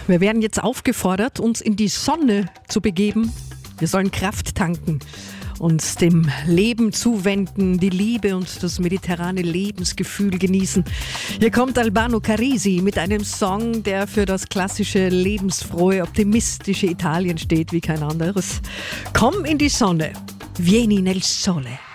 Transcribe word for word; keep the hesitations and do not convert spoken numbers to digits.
Wir werden jetzt aufgefordert, uns in die Sonne zu begeben. Wir sollen Kraft tanken, uns dem Leben zuwenden, die Liebe und das mediterrane Lebensgefühl genießen. Hier kommt Albano Carrisi mit einem Song, der für das klassische, lebensfrohe, optimistische Italien steht wie kein anderes. Komm in die Sonne, vieni nel sole.